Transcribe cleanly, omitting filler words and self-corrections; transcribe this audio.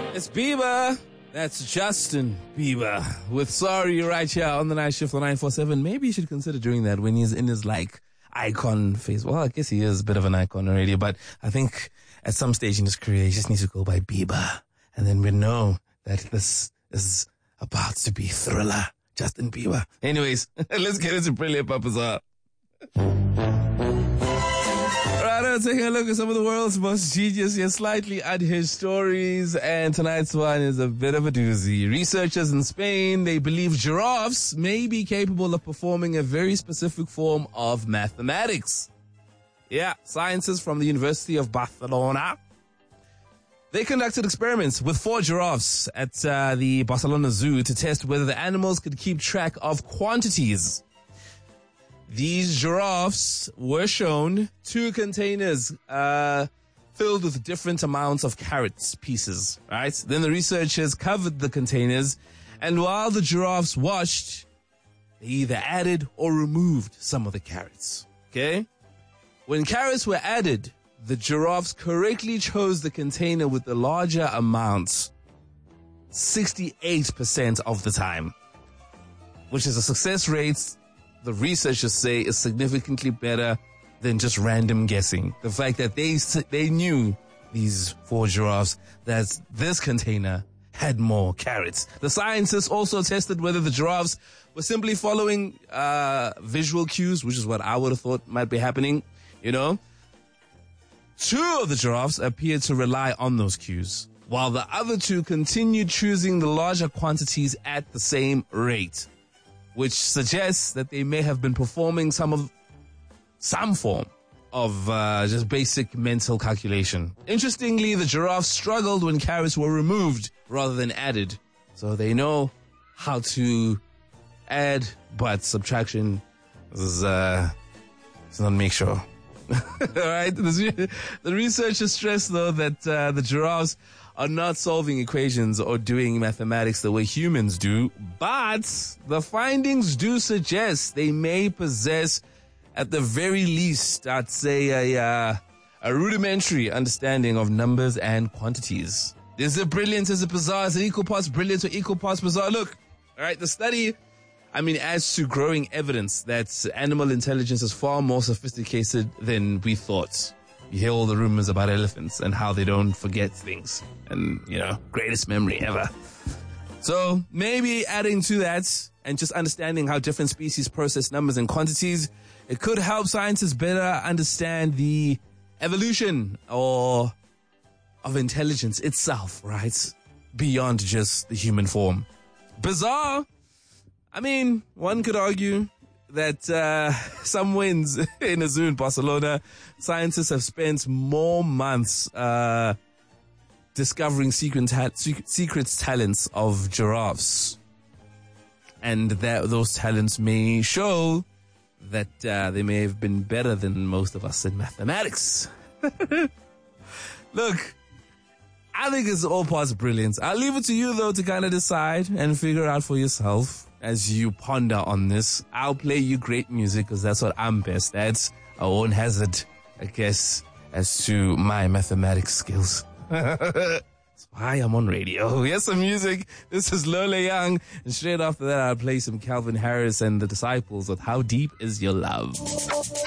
It's Bieber. That's Justin Bieber with Sorry right here on the night shift for 947. Maybe you should consider doing that when he's in his icon phase. Well, I guess he is a bit of an icon already, but I think at some stage in his career, he just needs to go by Bieber. And then we know that this is about to be Thriller, Justin Bieber. Anyways, let's get into Brilliant Papazar. Right now, taking a look at some of the world's most genius yet slightly unhinged stories, and tonight's one is a bit of a doozy. Researchers in Spain, they believe giraffes may be capable of performing a very specific form of mathematics. Yeah, scientists from the University of Barcelona, they conducted experiments with 4 giraffes at the Barcelona Zoo to test whether the animals could keep track of quantities. These giraffes were shown 2 containers filled with different amounts of carrots pieces, right? Then the researchers covered the containers, and while the giraffes watched, they either added or removed some of the carrots, okay? When carrots were added, the giraffes correctly chose the container with the larger amounts 68% of the time, which is a success rate the researchers say is significantly better than just random guessing. The fact that they knew, these 4 giraffes, that this container had more carrots. The scientists also tested whether the giraffes were simply following visual cues, which is what I would have thought might be happening, you know. 2 of the giraffes appeared to rely on those cues, while the other 2 continued choosing the larger quantities at the same rate, which suggests that they may have been performing some form of just basic mental calculation. Interestingly, the giraffes struggled when carrots were removed rather than added. So they know how to add, but subtraction is not make sure. Alright, the researchers stress though that the giraffes are not solving equations or doing mathematics the way humans do, but the findings do suggest they may possess, at the very least, I'd say a rudimentary understanding of numbers and quantities. Is it brilliant? Is it bizarre? Is it equal parts brilliant or equal parts bizarre? Look, alright, the study, adds to growing evidence that animal intelligence is far more sophisticated than we thought. You hear all the rumors about elephants and how they don't forget things and, greatest memory ever. So maybe adding to that and just understanding how different species process numbers and quantities, it could help scientists better understand the evolution of intelligence itself, right? Beyond just the human form. Bizarre? One could argue that some wins in a zoo in Barcelona, scientists have spent more months discovering secret talents of giraffes. And those talents may show that they may have been better than most of us in mathematics. Look, I think it's all parts brilliant. I'll leave it to you, though, to kind of decide and figure out for yourself as you ponder on this. I'll play you great music because that's what I'm best at. I won't hazard a guess as to my mathematics skills. That's why I'm on radio. Here's some music. This is Lola Young. And straight after that, I'll play some Calvin Harris and the Disciples with How Deep Is Your Love.